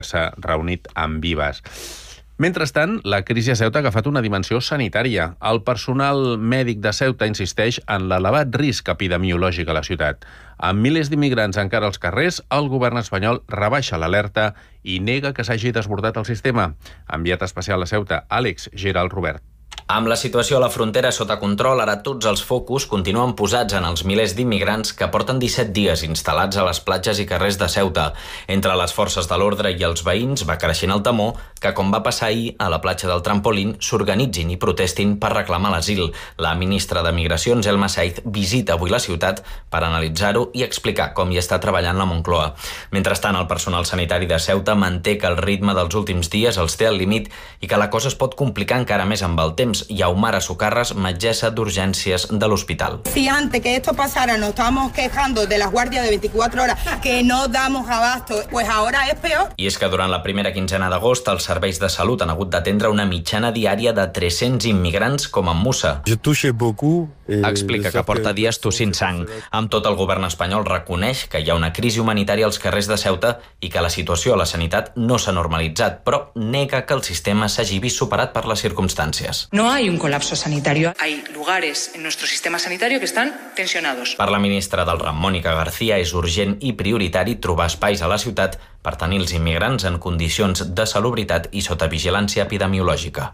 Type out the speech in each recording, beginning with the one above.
s'ha reunit amb Vives. Mentrestant, la crisi a Ceuta ha agafat una dimensió sanitària. El personal mèdic de Ceuta insisteix en l'elevat risc epidemiològic a la ciutat. Amb milers d'immigrants encara als carrers, el govern espanyol rebaixa l'alerta i nega que s'hagi desbordat el sistema. Enviat especial a Ceuta, Àlex Giral Robert. Amb la situació a la frontera sota control, ara tots els focus continuen posats en els milers d'immigrants que porten 17 dies instal·lats a les platges i carrers de Ceuta. Entre les forces de l'ordre i els veïns va creixent el temor que, com va passar ahir a la platja del Trampolín, s'organitzin i protestin per reclamar l'asil. La ministra de Migracions, Elma Saiz, visita avui la ciutat per analitzar-ho i explicar com hi està treballant la Moncloa. Mentrestant, el personal sanitari de Ceuta manté que el ritme dels últims dies els té al límit i que la cosa es pot complicar encara més amb el temps. Yaumara Sucarras, metgessa d'urgències de l'hospital. Si antes que esto pasara nos estábamos quejando de las guardias de 24 horas que no damos abasto, pues ahora es peor. I és que durant la primera quinzena d'agost els serveis de salut han hagut d'atendre una mitjana diària de 300 immigrants com en Musa. Explica que porta dies tossint sang. Amb tot, el govern espanyol reconeix que hi ha una crisi humanitària als carrers de Ceuta i que la situació a la sanitat no s'ha normalitzat, però nega que el sistema s'hagi vist superat per les circumstàncies. No hay un colapso sanitario. Hay lugares en nuestro sistema sanitario que están tensionados. Per la ministra del Ram, Mònica García, és urgent i prioritari trobar espais a la ciutat per tenir els immigrants en condicions de salubritat i sota vigilància epidemiològica.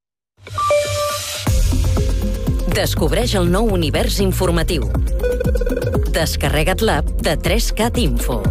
Descobreix el nou univers informatiu. Descarrega't l'app de 3CAT Info.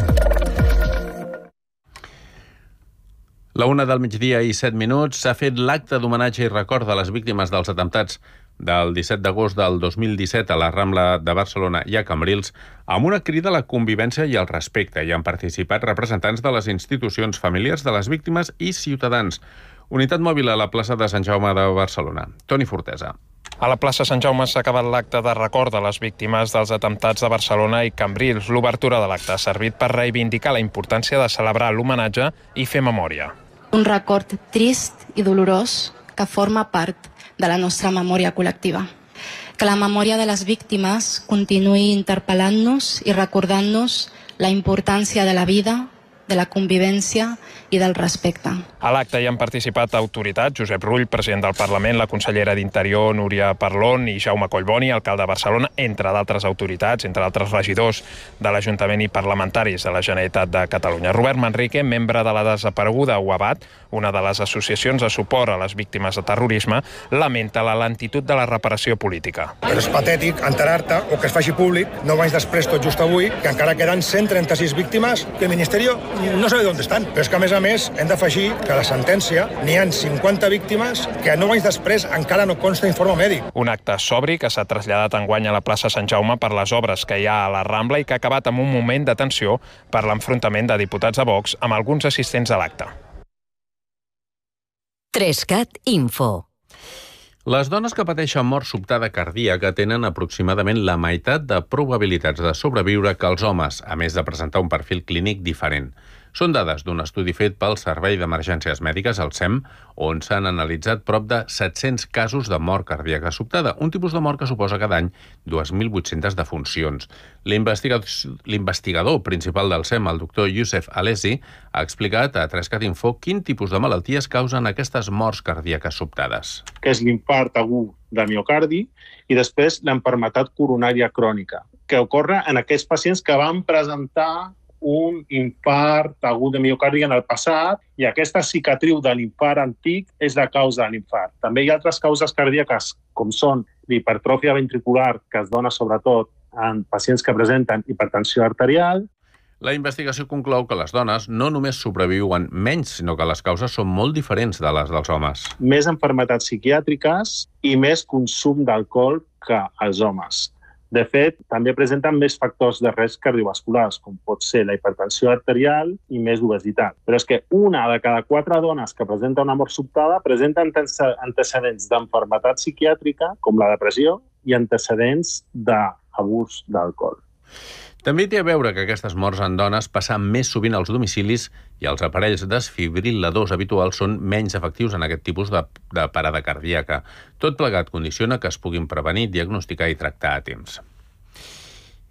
La 1 del migdia i 7 minuts s'ha fet l'acte d'homenatge i record de les víctimes dels atemptats del 17 d'agost del 2017 a la Rambla de Barcelona i a Cambrils amb una crida a la convivència i al respecte. Hi han participat representants de les institucions, familiars de les víctimes i ciutadans. Unitat mòbil a la plaça de Sant Jaume de Barcelona. Toni Fortesa. A la plaça Sant Jaume s'ha acabat l'acte de record de les víctimes dels atemptats de Barcelona i Cambrils. L'obertura de l'acte ha servit per reivindicar la importància de celebrar l'homenatge i fer memòria. Un record trist i dolorós que forma part de la nostra memòria col·lectiva. Que la memòria de les víctimes continuï interpel·lant-nos i recordant-nos la importància de la vida, de la convivència i del respecte. A l'acte hi han participat autoritats, Josep Rull, president del Parlament, la consellera d'Interior, Núria Parlon, i Jaume Collboni, alcalde de Barcelona, entre d'altres autoritats, entre d'altres regidors de l'Ajuntament i parlamentaris de la Generalitat de Catalunya. Robert Manrique, membre de la desapareguda UABAT, una de les associacions de suport a les víctimes de terrorisme, lamenta la lentitud de la reparació política. Però és patètic enterar-te o que es faci públic 9 anys després, tot just avui, que encara queden 136 víctimes que el Ministeri no sabe on estan. Però és que, a més, hem d'afegir que a la sentència n'hi ha 50 víctimes que 9 anys després encara no consta informe mèdic. Un acte sobri que s'ha traslladat enguany a la plaça Sant Jaume per les obres que hi ha a la Rambla i que ha acabat amb un moment de tensió per l'enfrontament de diputats de Vox amb alguns assistents a l'acte. 3CAT Info. Les dones que pateixen mort sobtada cardíaca tenen aproximadament la meitat de probabilitats de sobreviure que els homes, a més de presentar un perfil clínic diferent. Són dades d'un estudi fet pel Servei d'Emergències Mèdiques, el SEM, on s'han analitzat prop de 700 casos de mort cardíaca sobtada, un tipus de mort que suposa cada any 2.800 defuncions. L'investigador principal del SEM, el doctor Youssef Alessi, ha explicat a 3CAT Info quin tipus de malalties causen aquestes morts cardíaques sobtades. Que és l'infart agut de miocardi i després l'enfermetat coronària crònica, que ocorre en aquells pacients que van presentar un infart agut de miocardi en el passat i aquesta cicatriu de l'infart antic és la causa de l'infart. També hi ha altres causes cardíaques, com són l'hipertròfia ventricular, que es dona sobretot en pacients que presenten hipertensió arterial. La investigació conclou que les dones no només sobreviuen menys, sinó que les causes són molt diferents de les dels homes. Més malalties psiquiàtriques i més consum d'alcohol que els homes. De fet, també presenten més factors de risc cardiovasculars, com pot ser la hipertensió arterial i més obesitat. Però és que una de cada 4 dones que presenta una mort sobtada presenta antecedents d'enfermetat psiquiàtrica, com la depressió, i antecedents d'abús d'alcohol. També té a veure que aquestes morts en dones passen més sovint als domicilis i els aparells desfibril·ladors habituals són menys efectius en aquest tipus de parada cardíaca. Tot plegat condiciona que es puguin prevenir, diagnosticar i tractar a temps.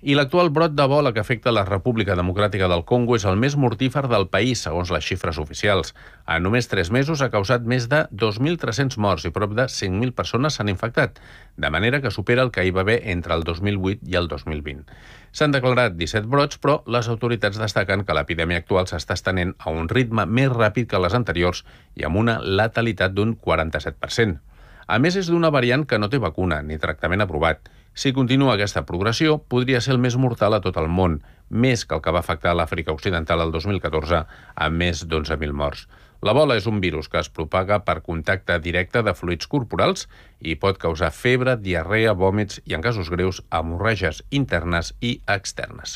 I l'actual brot d'Ebola que afecta la República Democràtica del Congo és el més mortífer del país, segons les xifres oficials. En només 3 mesos ha causat més de 2.300 morts i prop de 5.000 persones s'han infectat, de manera que supera el que hi va haver entre el 2008 i el 2020. S'han declarat 17 brots, però les autoritats destaquen que l'epidèmia actual s'està estenent a un ritme més ràpid que les anteriors i amb una letalitat d'un 47%. A més, és d'una variant que no té vacuna ni tractament aprovat. Si continua aquesta progressió, podria ser el més mortal a tot el món, més que el que va afectar l'Àfrica Occidental el 2014, amb més d'11.000 morts. L'Ebola és un virus que es propaga per contacte directe de fluids corporals i pot causar febre, diarrea, vòmits i, en casos greus, hemorràgies internes i externes.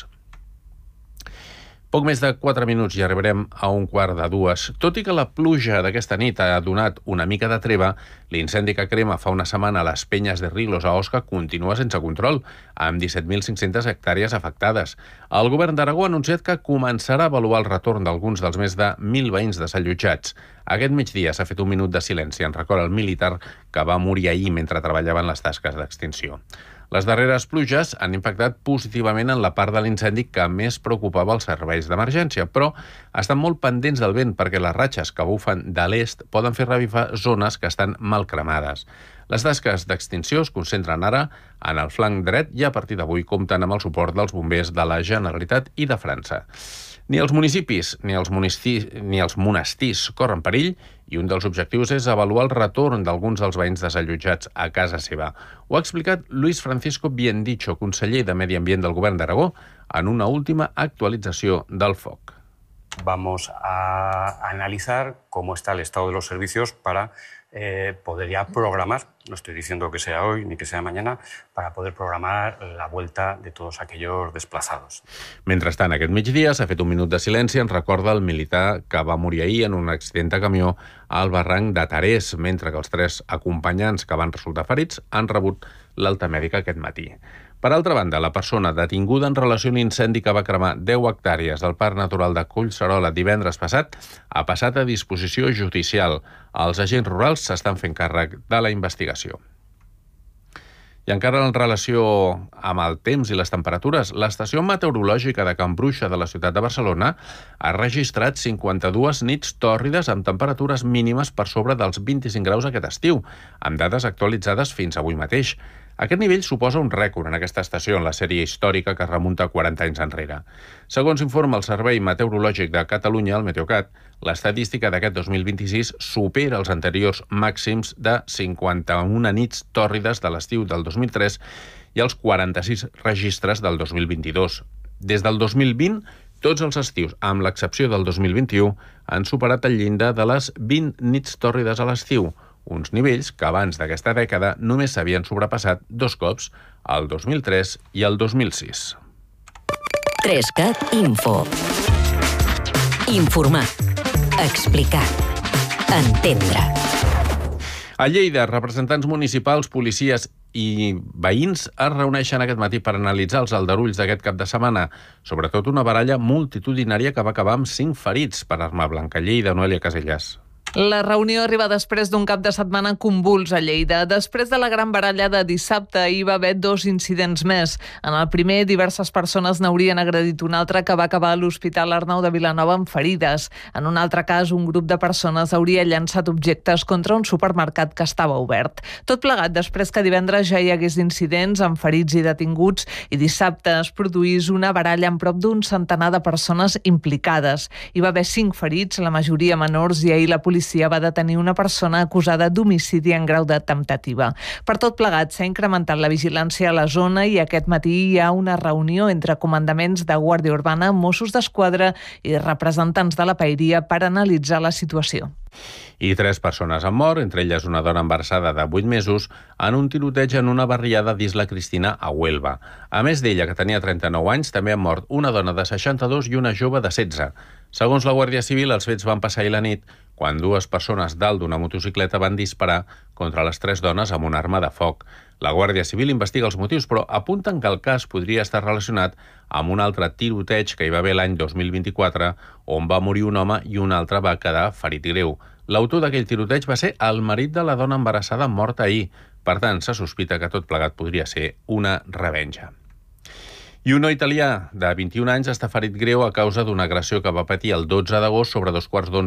Poc més de 4 minuts i arribarem a 1:45. Tot i que la pluja d'aquesta nit ha donat una mica de treva, l'incendi que crema fa una setmana a les Penyes de Rilos a Osca continua sense control, amb 17.500 hectàrees afectades. El govern d'Aragó ha anunciat que començarà a avaluar el retorn d'alguns dels més de 1.000 veïns desallotjats. Aquest migdia s'ha fet un minut de silenci en record al militar que va morir ahir mentre treballaven les tasques d'extinció. Les darreres pluges han impactat positivament en la part de l'incendi que més preocupava els serveis d'emergència, però estan molt pendents del vent perquè les ratxes que bufen de l'est poden fer revifar zones que estan mal cremades. Les tasques d'extinció es concentren ara en el flanc dret i a partir d'avui compten amb el suport dels bombers de la Generalitat i de França. Ni els municipis ni els monestirs corren perill i un dels objectius és avaluar el retorn d'alguns dels veïns desallotjats a casa seva. Ho ha explicat Luis Francisco Biendicho, conseller de Medi Ambient del Govern d'Aragó, en una última actualització del foc. Vamos a analizar cómo está el estado de los servicios para poder ya programar, no estoy diciendo que sea hoy ni que sea mañana, para poder programar la vuelta de todos aquellos desplazados. Mentrestant, aquest migdia s'ha fet un minut de silenci en record del militar que va morir ahir en un accident de camió al barranc de Tarés, mentre que els 3 acompanyants que van resultar ferits han rebut l'alta mèdica aquest matí. Per altra banda, la persona detinguda en relació a l'incendi que va cremar 10 hectàrees del Parc Natural de Collserola divendres passat ha passat a disposició judicial. Els agents rurals s'estan fent càrrec de la investigació. I encara en relació amb el temps i les temperatures, l'estació meteorològica de Can Bruixa de la ciutat de Barcelona ha registrat 52 nits tòrrides amb temperatures mínimes per sobre dels 25 graus aquest estiu, amb dades actualitzades fins avui mateix. Aquest nivell suposa un rècord en aquesta estació en la sèrie històrica que es remunta 40 anys enrere. Segons informa el Servei Meteorològic de Catalunya, el Meteocat, l'estadística d'aquest 2026 supera els anteriors màxims de 51 nits tòrrides de l'estiu del 2003 i els 46 registres del 2022. Des del 2020, tots els estius, amb l'excepció del 2021, han superat el llindar de les 20 nits tòrrides a l'estiu, uns nivells que abans d'aquesta dècada només s'havien sobrepassat 2 cops, el 2003 i el 2006. 3CAT Info. Informar. Explicar. Entendre. A Lleida, representants municipals, policies i veïns es reuneixen aquest matí per analitzar els aldarulls d'aquest cap de setmana, sobretot una baralla multitudinària que va acabar amb 5 ferits per arma blanca. Lleida, Noelia Casellas. La reunió arriba després d'un cap de setmana convuls a Lleida. Després de la gran baralla de dissabte, hi va haver 2 incidents més. En el primer, diverses persones n'haurien agredit un altre que va acabar a l'Hospital Arnau de Vilanova amb ferides. En un altre cas, un grup de persones hauria llançat objectes contra un supermercat que estava obert. Tot plegat després que divendres ja hi hagués incidents amb ferits i detinguts i dissabte es produís una baralla amb prop d'un centenar de persones implicades. Hi va haver 5 ferits, la majoria menors, i ahir la policia va detenir una persona acusada d'homicidi en grau de temptativa. Per tot plegat, s'ha incrementat la vigilància a la zona i aquest matí hi ha una reunió entre comandaments de Guàrdia Urbana, Mossos d'Esquadra i representants de la paeria per analitzar la situació. I 3 persones han mort, entre elles una dona embarassada de 8 mesos, en un tiroteig en una barriada d'Isla Cristina a Huelva. A més d'ella, que tenia 39 anys, també han mort una dona de 62 i una jove de 16. Segons la Guàrdia Civil, els fets van passar ahir la nit quan 2 persones dalt d'una motocicleta van disparar contra les 3 dones amb una arma de foc. La Guàrdia Civil investiga els motius, però apunten que el cas podria estar relacionat amb un altre tiroteig que hi va haver l'any 2024, on va morir un home i un altre va quedar ferit greu. L'autor d'aquell tiroteig va ser el marit de la dona embarassada morta ahir. Per tant, se sospita que tot plegat podria ser una revenja. I un noi italià de 21 anys està ferit greu a causa d'una agressió que va patir el 12 d'agost sobre 2:15